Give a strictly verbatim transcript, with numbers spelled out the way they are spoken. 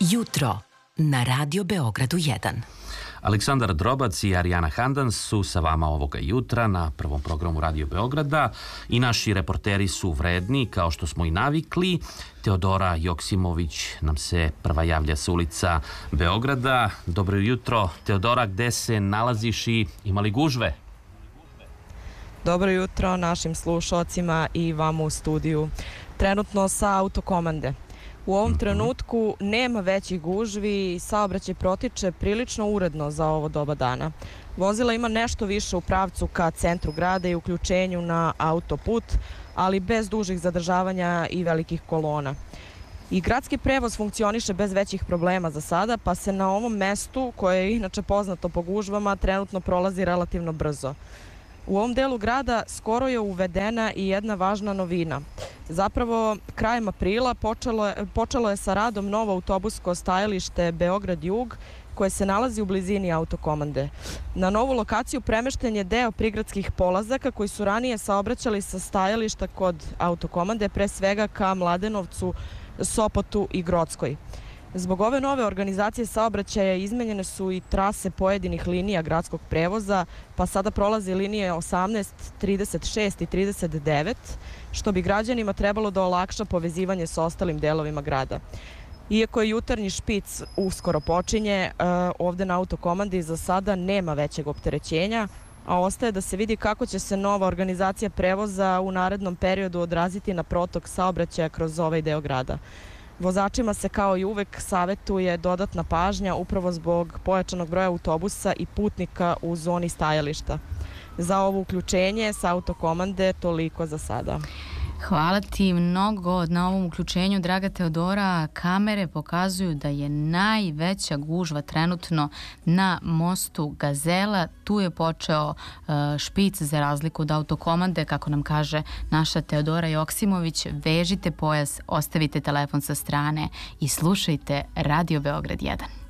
Jutro na Radio Beogradu jedan. Aleksandar Drobac i Arijana Handan su sa vama ovoga jutra na prvom programu Radio Beograda i naši reporteri su vredni, kao što smo i navikli. Teodora Joksimović nam se prva javlja sa ulica Beograda. Dobro jutro, Teodora, gde se nalaziš i ima li gužve? Dobro jutro našim slušalcima i vama u studiju. Trenutno sa autokomande. U ovom trenutku nema većih gužvi i saobraćaj protiče prilično uredno za ovo doba dana. Vozila ima nešto više u pravcu ka centru grada i uključenju na autoput, ali bez dužih zadržavanja i velikih kolona. I gradski prevoz funkcioniše bez većih problema za sada, pa se na ovom mestu, koje je inače poznato po gužvama, trenutno prolazi relativno brzo. U ovom delu grada skoro je uvedena i jedna važna novina. Zapravo, krajem aprila počelo je, počelo je sa radom novo autobusko stajalište Beograd-Jug, koje se nalazi u blizini autokomande. Na novu lokaciju premešten je deo prigradskih polazaka koji su ranije saobraćali sa stajališta kod autokomande, pre svega ka Mladenovcu, Sopotu i Grockoj. Zbog ove nove organizacije saobraćaja izmenjene su i trase pojedinih linija gradskog prevoza, pa sada prolazi linije osamnaest, trideset šest i trideset devet, što bi građanima trebalo da olakša povezivanje s ostalim delovima grada. Iako je jutarnji špic uskoro počinje, ovde na autokomandi za sada nema većeg opterećenja, a ostaje da se vidi kako će se nova organizacija prevoza u narednom periodu odraziti na protok saobraćaja kroz ovaj deo grada. Vozačima se kao i uvek savetuje dodatna pažnja upravo zbog pojačanog broja autobusa i putnika u zoni stajališta. Za ovo uključenje sa autokomande toliko za sada. Hvala ti mnogo na ovom uključenju, draga Teodora. Kamere pokazuju da je najveća gužva trenutno na mostu Gazela. Tu je počeo uh, špic za razliku od autokomande, kako nam kaže naša Teodora Joksimović. Vežite pojas, ostavite telefon sa strane i slušajte Radio Beograd jedan.